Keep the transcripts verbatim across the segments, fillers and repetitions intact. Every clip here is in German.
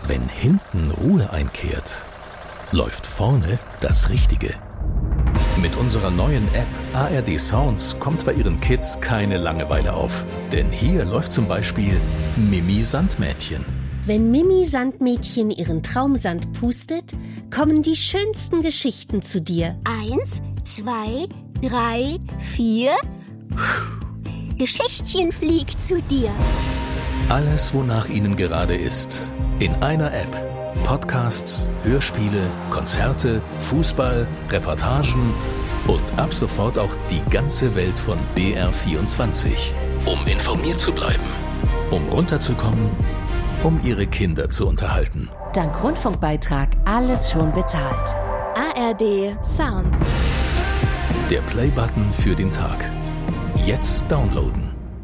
Wenn hinten Ruhe einkehrt, läuft vorne das Richtige. Mit unserer neuen App A R D Sounds kommt bei Ihren Kids keine Langeweile auf. Denn hier läuft zum Beispiel Mimi Sandmädchen. Wenn Mimi Sandmädchen ihren Traumsand pustet, kommen die schönsten Geschichten zu dir. Eins, zwei, drei, vier. Geschichtchen fliegt zu dir. Alles, wonach Ihnen gerade ist. In einer App. Podcasts, Hörspiele, Konzerte, Fußball, Reportagen und ab sofort auch die ganze Welt von B R vierundzwanzig. Um informiert zu bleiben, um runterzukommen, um Ihre Kinder zu unterhalten. Dank Rundfunkbeitrag alles schon bezahlt. A R D Sounds. Der Play-Button für den Tag. Jetzt downloaden.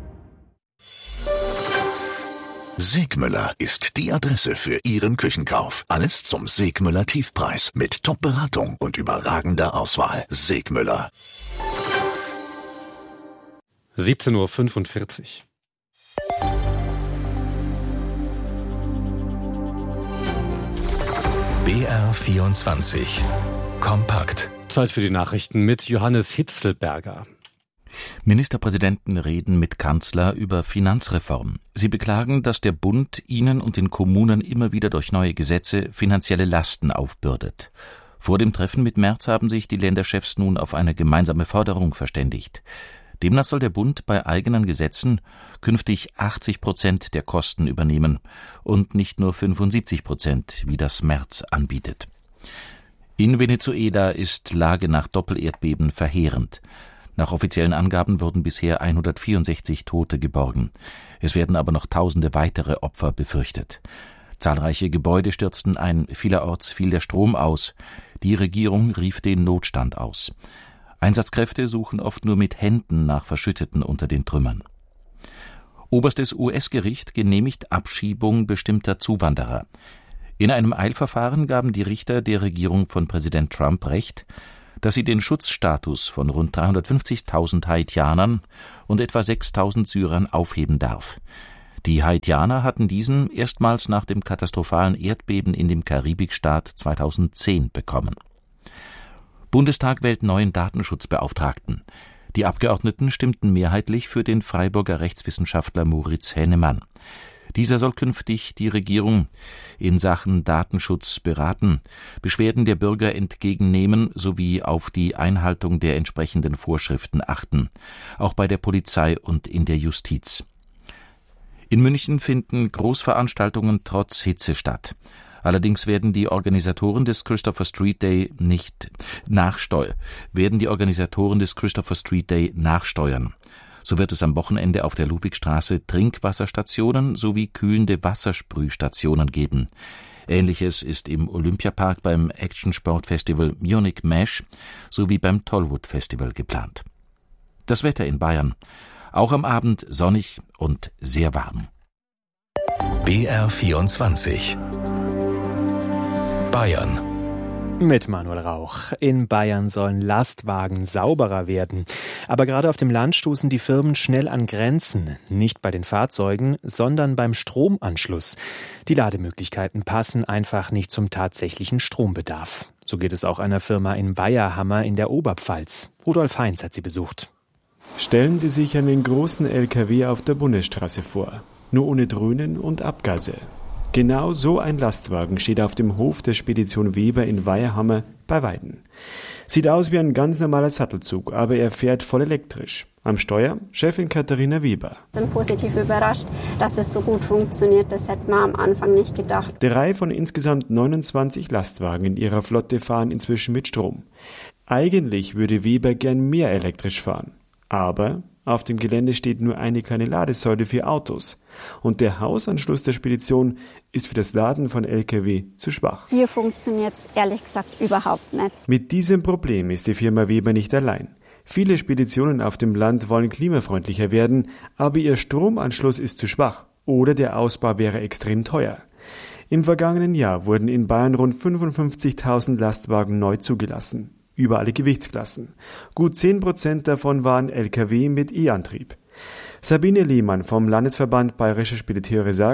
Segmüller ist die Adresse für Ihren Küchenkauf. Alles zum Segmüller Tiefpreis mit Top-Beratung und überragender Auswahl. Segmüller. siebzehn Uhr fünfundvierzig. B R vierundzwanzig. Kompakt. Zeit für die Nachrichten mit Johannes Hitzelberger. Ministerpräsidenten reden mit Kanzler über Finanzreform. Sie beklagen, dass der Bund ihnen und den Kommunen immer wieder durch neue Gesetze finanzielle Lasten aufbürdet. Vor dem Treffen mit Merz haben sich die Länderchefs nun auf eine gemeinsame Forderung verständigt. Demnach soll der Bund bei eigenen Gesetzen künftig achtzig Prozent der Kosten übernehmen und nicht nur fünfundsiebzig Prozent, wie das Merz anbietet. In Venezuela ist Lage nach Doppelerdbeben verheerend. Nach offiziellen Angaben wurden bisher hundertvierundsechzig Tote geborgen. Es werden aber noch tausende weitere Opfer befürchtet. Zahlreiche Gebäude stürzten ein, vielerorts fiel der Strom aus. Die Regierung rief den Notstand aus. Einsatzkräfte suchen oft nur mit Händen nach Verschütteten unter den Trümmern. Oberstes U S-Gericht genehmigt Abschiebung bestimmter Zuwanderer. In einem Eilverfahren gaben die Richter der Regierung von Präsident Trump Recht, dass sie den Schutzstatus von rund dreihundertfünfzigtausend Haitianern und etwa sechstausend Syrern aufheben darf. Die Haitianer hatten diesen erstmals nach dem katastrophalen Erdbeben in dem Karibikstaat zweitausendzehn bekommen. Bundestag wählt neuen Datenschutzbeauftragten. Die Abgeordneten stimmten mehrheitlich für den Freiburger Rechtswissenschaftler Moritz Hennemann. Dieser soll künftig die Regierung in Sachen Datenschutz beraten, Beschwerden der Bürger entgegennehmen sowie auf die Einhaltung der entsprechenden Vorschriften achten, auch bei der Polizei und in der Justiz. In München finden Großveranstaltungen trotz Hitze statt. Allerdings werden die Organisatoren des Christopher Street Day nicht nachsteuern, werden die Organisatoren des Christopher Street Day nachsteuern. So wird es am Wochenende auf der Ludwigstraße Trinkwasserstationen sowie kühlende Wassersprühstationen geben. Ähnliches ist im Olympiapark beim Action-Sport-Festival Munich Mesh sowie beim Tollwood Festival geplant. Das Wetter in Bayern. Auch am Abend sonnig und sehr warm. B R vierundzwanzig. Bayern. Mit Manuel Rauch. In Bayern sollen Lastwagen sauberer werden. Aber gerade auf dem Land stoßen die Firmen schnell an Grenzen. Nicht bei den Fahrzeugen, sondern beim Stromanschluss. Die Lademöglichkeiten passen einfach nicht zum tatsächlichen Strombedarf. So geht es auch einer Firma in Weiherhammer in der Oberpfalz. Rudolf Heinz hat sie besucht. Stellen Sie sich einen großen L K W auf der Bundesstraße vor. Nur ohne Dröhnen und Abgase. Genau so ein Lastwagen steht auf dem Hof der Spedition Weber in Weiherhammer bei Weiden. Sieht aus wie ein ganz normaler Sattelzug, aber er fährt voll elektrisch. Am Steuer Chefin Katharina Weber. Ich bin positiv überrascht, dass das so gut funktioniert. Das hätte man am Anfang nicht gedacht. Drei von insgesamt neunundzwanzig Lastwagen in ihrer Flotte fahren inzwischen mit Strom. Eigentlich würde Weber gern mehr elektrisch fahren. Aber auf dem Gelände steht nur eine kleine Ladesäule für Autos. Und der Hausanschluss der Spedition ist für das Laden von L K W zu schwach. Hier funktioniert es ehrlich gesagt überhaupt nicht. Mit diesem Problem ist die Firma Weber nicht allein. Viele Speditionen auf dem Land wollen klimafreundlicher werden, aber ihr Stromanschluss ist zu schwach oder der Ausbau wäre extrem teuer. Im vergangenen Jahr wurden in Bayern rund fünfundfünfzigtausend Lastwagen neu zugelassen. Über alle Gewichtsklassen. Gut zehn Prozent davon waren L K W mit E-Antrieb. Sabine Lehmann vom Landesverband Bayerische Spediteure sagt,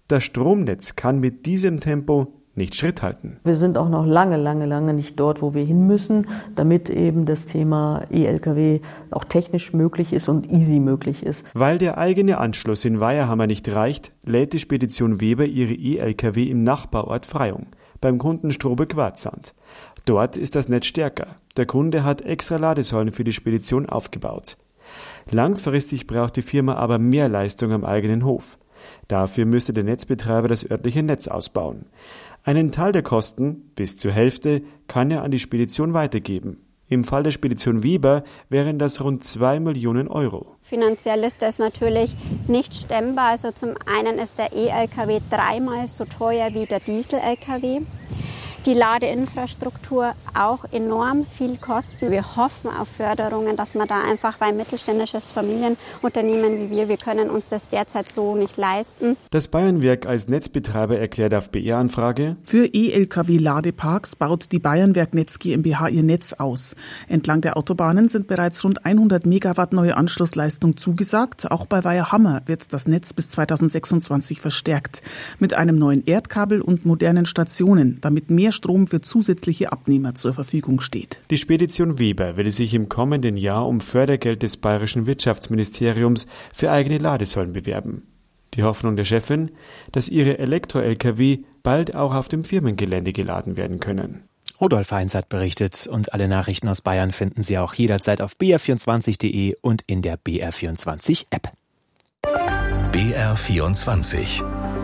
Das Stromnetz kann mit diesem Tempo nicht Schritt halten. Wir sind auch noch lange, lange, lange nicht dort, wo wir hin müssen, damit eben das Thema E-L K W auch technisch möglich ist und easy möglich ist. Weil der eigene Anschluss in Weiherhammer nicht reicht, lädt die Spedition Weber ihre E-L K W im Nachbarort Freyung, beim Kunden Strobe-Quarzsand. Dort ist das Netz stärker. Der Kunde hat extra Ladesäulen für die Spedition aufgebaut. Langfristig braucht die Firma aber mehr Leistung am eigenen Hof. Dafür müsste der Netzbetreiber das örtliche Netz ausbauen. Einen Teil der Kosten, bis zur Hälfte, kann er an die Spedition weitergeben. Im Fall der Spedition Weber wären das rund zwei Millionen Euro. Finanziell ist das natürlich nicht stemmbar. Also zum einen ist der E-L K W dreimal so teuer wie der Diesel-L K W. Die Ladeinfrastruktur auch enorm viel kosten. Wir hoffen auf Förderungen, dass man da einfach, weil mittelständisches Familienunternehmen wie wir, wir können uns das derzeit so nicht leisten. Das Bayernwerk als Netzbetreiber erklärt auf B R-Anfrage: Für E-L K W-Ladeparks baut die Bayernwerk Netz GmbH ihr Netz aus. Entlang der Autobahnen sind bereits rund hundert Megawatt neue Anschlussleistung zugesagt. Auch bei Weiherhammer wird das Netz bis zweitausendsechsundzwanzig verstärkt. Mit einem neuen Erdkabel und modernen Stationen, damit mehr Strom für zusätzliche Abnehmer zur Verfügung steht. Die Spedition Weber will sich im kommenden Jahr um Fördergeld des bayerischen Wirtschaftsministeriums für eigene Ladesäulen bewerben. Die Hoffnung der Chefin, dass ihre Elektro-L K W bald auch auf dem Firmengelände geladen werden können. Rudolf Heinz hat berichtet und alle Nachrichten aus Bayern finden Sie auch jederzeit auf b r vierundzwanzig punkt d e und in der B R vierundzwanzig App. B R vierundzwanzig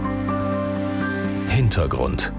Hintergrund.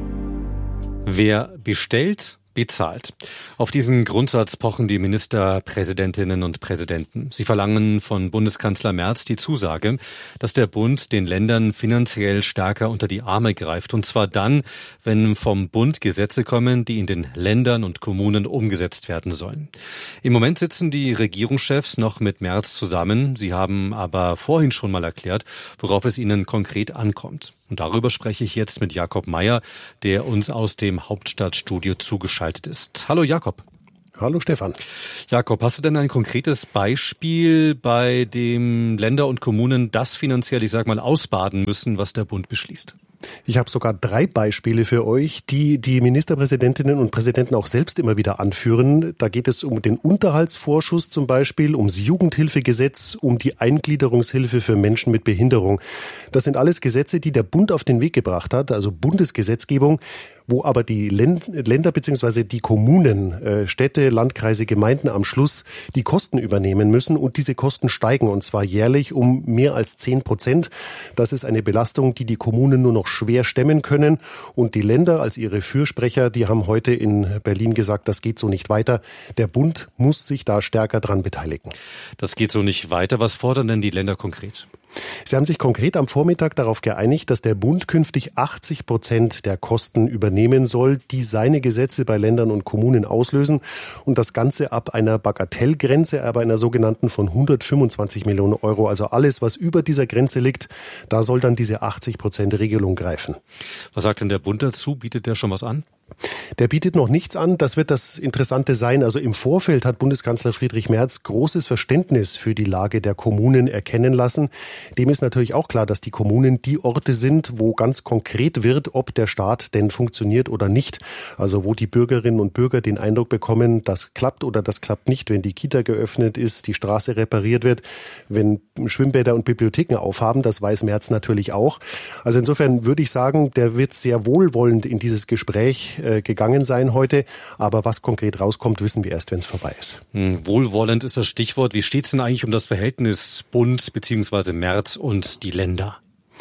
Wer bestellt, bezahlt. Auf diesen Grundsatz pochen die Ministerpräsidentinnen und Präsidenten. Sie verlangen von Bundeskanzler Merz die Zusage, dass der Bund den Ländern finanziell stärker unter die Arme greift. Und zwar dann, wenn vom Bund Gesetze kommen, die in den Ländern und Kommunen umgesetzt werden sollen. Im Moment sitzen die Regierungschefs noch mit Merz zusammen. Sie haben aber vorhin schon mal erklärt, worauf es ihnen konkret ankommt. Und darüber spreche ich jetzt mit Jakob Mayer, der uns aus dem Hauptstadtstudio zugeschaltet ist. Hallo Jakob. Hallo Stefan. Jakob, hast du denn ein konkretes Beispiel, bei dem Länder und Kommunen das finanziell, ich sag mal, ausbaden müssen, was der Bund beschließt? Ich habe sogar drei Beispiele für euch, die die Ministerpräsidentinnen und Präsidenten auch selbst immer wieder anführen. Da geht es um den Unterhaltsvorschuss zum Beispiel, ums Jugendhilfegesetz, um die Eingliederungshilfe für Menschen mit Behinderung. Das sind alles Gesetze, die der Bund auf den Weg gebracht hat, also Bundesgesetzgebung, wo aber die Länder bzw. die Kommunen, Städte, Landkreise, Gemeinden am Schluss die Kosten übernehmen müssen und diese Kosten steigen und zwar jährlich um mehr als zehn Prozent. Das ist eine Belastung, die die Kommunen nur noch schwer stemmen können und die Länder als ihre Fürsprecher, die haben heute in Berlin gesagt, das geht so nicht weiter. Der Bund muss sich da stärker dran beteiligen. Das geht so nicht weiter. Was fordern denn die Länder konkret? Sie haben sich konkret am Vormittag darauf geeinigt, dass der Bund künftig achtzig Prozent der Kosten übernehmen soll, die seine Gesetze bei Ländern und Kommunen auslösen. Und das Ganze ab einer Bagatellgrenze, aber einer sogenannten von hundertfünfundzwanzig Millionen Euro. Also alles, was über dieser Grenze liegt, da soll dann diese achtzig Prozent Regelung greifen. Was sagt denn der Bund dazu? Bietet der schon was an? Der bietet noch nichts an. Das wird das Interessante sein. Also im Vorfeld hat Bundeskanzler Friedrich Merz großes Verständnis für die Lage der Kommunen erkennen lassen. Dem ist natürlich auch klar, dass die Kommunen die Orte sind, wo ganz konkret wird, ob der Staat denn funktioniert oder nicht. Also wo die Bürgerinnen und Bürger den Eindruck bekommen, das klappt oder das klappt nicht, wenn die Kita geöffnet ist, die Straße repariert wird, wenn Schwimmbäder und Bibliotheken aufhaben. Das weiß Merz natürlich auch. Also insofern würde ich sagen, der wird sehr wohlwollend in dieses Gespräch gegangen sein heute. Aber was konkret rauskommt, wissen wir erst, wenn es vorbei ist. Hm, wohlwollend ist das Stichwort. Wie steht es denn eigentlich um das Verhältnis Bund bzw. Merz und die Länder?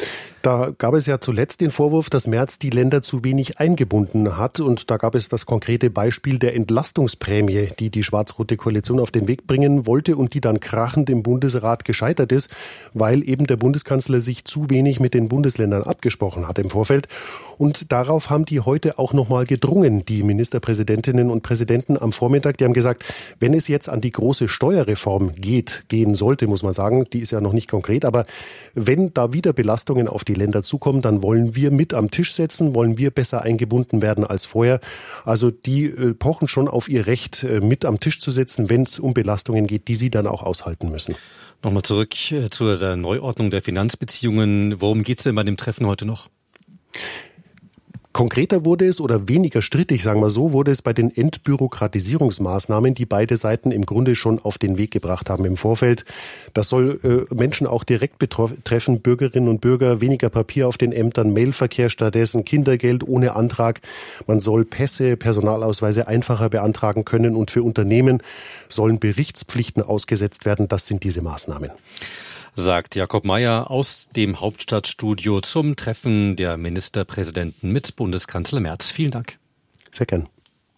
Da gab es ja zuletzt den Vorwurf, dass Merz die Länder zu wenig eingebunden hat. Und da gab es das konkrete Beispiel der Entlastungsprämie, die die schwarz-rote Koalition auf den Weg bringen wollte und die dann krachend im Bundesrat gescheitert ist, weil eben der Bundeskanzler sich zu wenig mit den Bundesländern abgesprochen hat im Vorfeld. Und darauf haben die heute auch nochmal gedrungen, die Ministerpräsidentinnen und Präsidenten am Vormittag. Die haben gesagt, wenn es jetzt an die große Steuerreform geht, gehen sollte, muss man sagen, die ist ja noch nicht konkret, aber wenn da wieder Belastungen auf die Länder zukommen, dann wollen wir mit am Tisch setzen, wollen wir besser eingebunden werden als vorher. Also die äh, pochen schon auf ihr Recht, äh, mit am Tisch zu sitzen, wenn es um Belastungen geht, die sie dann auch aushalten müssen. Nochmal zurück zu der Neuordnung der Finanzbeziehungen. Worum geht es denn bei dem Treffen heute noch? Konkreter wurde es oder weniger strittig, sagen wir so, wurde es bei den Entbürokratisierungsmaßnahmen, die beide Seiten im Grunde schon auf den Weg gebracht haben im Vorfeld. Das soll äh, Menschen auch direkt betreffen, Bürgerinnen und Bürger, weniger Papier auf den Ämtern, Mailverkehr stattdessen, Kindergeld ohne Antrag. Man soll Pässe, Personalausweise einfacher beantragen können und für Unternehmen sollen Berichtspflichten ausgesetzt werden. Das sind diese Maßnahmen. Sagt Jakob Mayer aus dem Hauptstadtstudio zum Treffen der Ministerpräsidenten mit Bundeskanzler Merz. Vielen Dank. Sehr gern.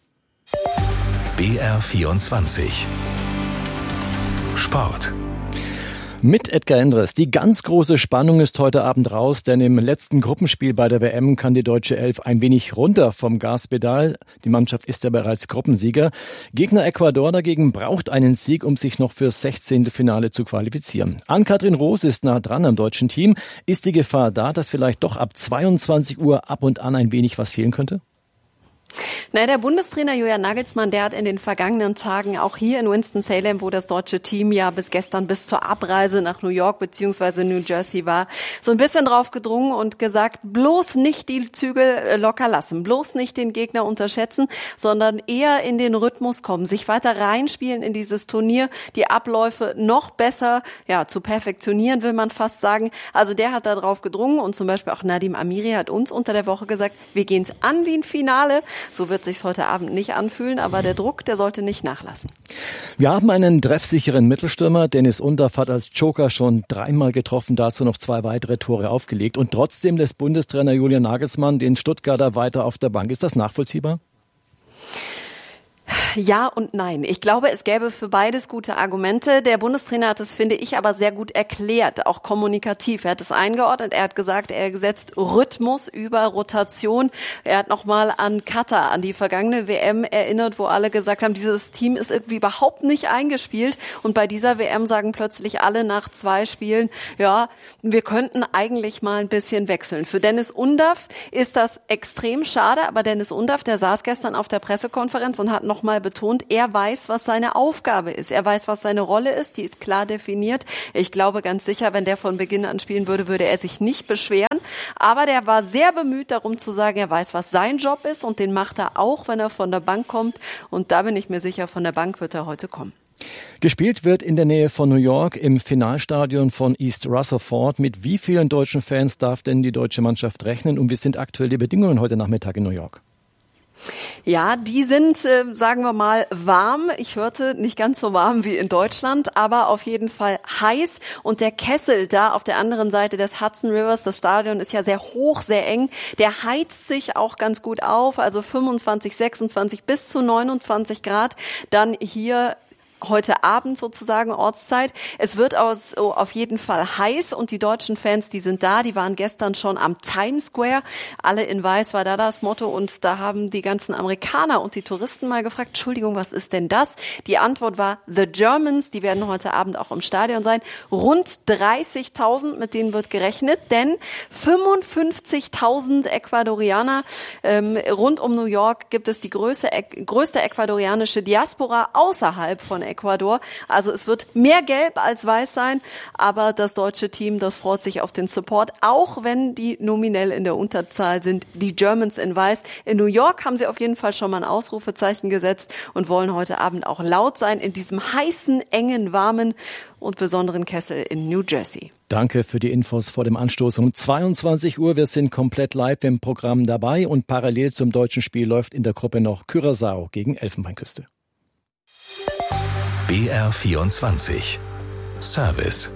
B R vierundzwanzig Sport. Mit Edgar Endres. Die ganz große Spannung ist heute Abend raus, denn im letzten Gruppenspiel bei der W M kann die deutsche Elf ein wenig runter vom Gaspedal. Die Mannschaft ist ja bereits Gruppensieger. Gegner Ecuador dagegen braucht einen Sieg, um sich noch fürs sechzehnte Finale zu qualifizieren. Ann-Kathrin Roos ist nah dran am deutschen Team. Ist die Gefahr da, dass vielleicht doch ab zweiundzwanzig Uhr ab und an ein wenig was fehlen könnte? Na, der Bundestrainer Julian Nagelsmann, der hat in den vergangenen Tagen auch hier in Winston-Salem, wo das deutsche Team ja bis gestern bis zur Abreise nach New York bzw. New Jersey war, so ein bisschen drauf gedrungen und gesagt, bloß nicht die Zügel locker lassen, bloß nicht den Gegner unterschätzen, sondern eher in den Rhythmus kommen, sich weiter reinspielen in dieses Turnier, die Abläufe noch besser ja zu perfektionieren, will man fast sagen. Also der hat da drauf gedrungen und zum Beispiel auch Nadim Amiri hat uns unter der Woche gesagt, wir gehen es an wie ein Finale. So wird sich's heute Abend nicht anfühlen, aber der Druck, der sollte nicht nachlassen. Wir haben einen treffsicheren Mittelstürmer. Dennis Undaff hat als Joker schon dreimal getroffen, dazu noch zwei weitere Tore aufgelegt. Und trotzdem lässt Bundestrainer Julian Nagelsmann den Stuttgarter weiter auf der Bank. Ist das nachvollziehbar? Ja und nein. Ich glaube, es gäbe für beides gute Argumente. Der Bundestrainer hat es, finde ich, aber sehr gut erklärt, auch kommunikativ. Er hat es eingeordnet. Er hat gesagt, er setzt Rhythmus über Rotation. Er hat nochmal an Katar, an die vergangene W M erinnert, wo alle gesagt haben, dieses Team ist irgendwie überhaupt nicht eingespielt. Und bei dieser W M sagen plötzlich alle nach zwei Spielen, ja, wir könnten eigentlich mal ein bisschen wechseln. Für Dennis Undaff ist das extrem schade, aber Dennis Undaff, der saß gestern auf der Pressekonferenz und hat noch mal betont, er weiß, was seine Aufgabe ist. Er weiß, was seine Rolle ist. Die ist klar definiert. Ich glaube ganz sicher, wenn der von Beginn an spielen würde, würde er sich nicht beschweren. Aber der war sehr bemüht darum zu sagen, er weiß, was sein Job ist und den macht er auch, wenn er von der Bank kommt. Und da bin ich mir sicher, von der Bank wird er heute kommen. Gespielt wird in der Nähe von New York im Finalstadion von East Rutherford. Mit wie vielen deutschen Fans darf denn die deutsche Mannschaft rechnen? Und wie sind aktuell die Bedingungen heute Nachmittag in New York? Ja, die sind, äh, sagen wir mal, warm. Ich hörte nicht ganz so warm wie in Deutschland, aber auf jeden Fall heiß. Und der Kessel da auf der anderen Seite des Hudson Rivers, das Stadion ist ja sehr hoch, sehr eng, der heizt sich auch ganz gut auf. Also fünfundzwanzig, sechsundzwanzig bis zu neunundzwanzig Grad. Dann hier heute Abend sozusagen Ortszeit. Es wird auf jeden Fall heiß und die deutschen Fans, die sind da, die waren gestern schon am Times Square. Alle in Weiß war da das Motto und da haben die ganzen Amerikaner und die Touristen mal gefragt, Entschuldigung, was ist denn das? Die Antwort war The Germans, die werden heute Abend auch im Stadion sein. Rund dreißigtausend, mit denen wird gerechnet, denn fünfundfünfzigtausend Ecuadorianer ähm, rund um New York gibt es die größte, größte ecuadorianische Diaspora außerhalb von Ecuador. Also es wird mehr gelb als weiß sein, aber das deutsche Team, das freut sich auf den Support, auch wenn die nominell in der Unterzahl sind, die Germans in weiß. In New York haben sie auf jeden Fall schon mal ein Ausrufezeichen gesetzt und wollen heute Abend auch laut sein in diesem heißen, engen, warmen und besonderen Kessel in New Jersey. Danke für die Infos vor dem Anstoß um zweiundzwanzig Uhr. Wir sind komplett live im Programm dabei und parallel zum deutschen Spiel läuft in der Gruppe noch Curaçao gegen Elfenbeinküste. B R vierundzwanzig Service.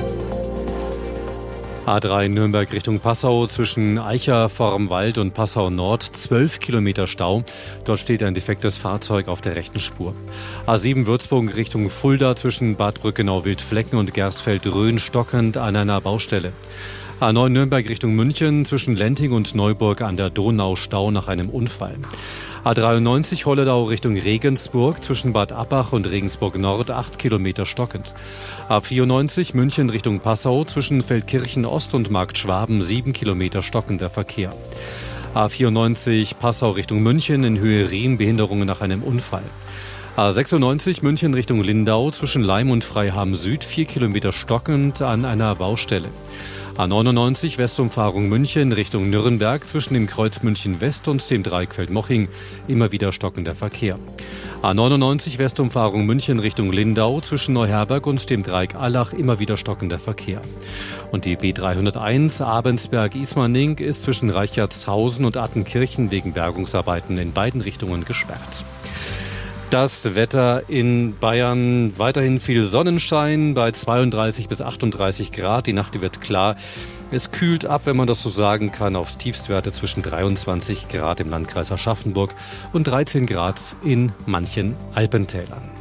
A drei Nürnberg Richtung Passau zwischen Eicher vorm Wald und Passau Nord, zwölf Kilometer Stau. Dort steht ein defektes Fahrzeug auf der rechten Spur. A sieben Würzburg Richtung Fulda zwischen Bad Brückenau-Wildflecken und Gersfeld-Rhön stockend an einer Baustelle. A neun Nürnberg Richtung München zwischen Lenting und Neuburg an der Donau Stau nach einem Unfall. A dreiundneunzig Holledau Richtung Regensburg zwischen Bad Abbach und Regensburg Nord acht Kilometer stockend. A vierundneunzig München Richtung Passau zwischen Feldkirchen Ost und Markt Schwaben sieben Kilometer stockender Verkehr. A vierundneunzig Passau Richtung München in Höhe Riem Behinderungen nach einem Unfall. A sechsundneunzig München Richtung Lindau zwischen Leim und Freiham Süd, vier Kilometer stockend an einer Baustelle. A neunundneunzig Westumfahrung München Richtung Nürnberg zwischen dem Kreuz München West und dem Dreieck Feldmoching, immer wieder stockender Verkehr. A neunundneunzig Westumfahrung München Richtung Lindau zwischen Neuherberg und dem Dreieck Allach, immer wieder stockender Verkehr. Und die B dreihunderteins Abensberg-Ismaning ist zwischen Reichertshausen und Attenkirchen wegen Bergungsarbeiten in beiden Richtungen gesperrt. Das Wetter in Bayern, weiterhin viel Sonnenschein bei zweiunddreißig bis achtunddreißig Grad. Die Nacht wird klar. Es kühlt ab, wenn man das so sagen kann, auf Tiefstwerte zwischen dreiundzwanzig Grad im Landkreis Aschaffenburg und dreizehn Grad in manchen Alpentälern.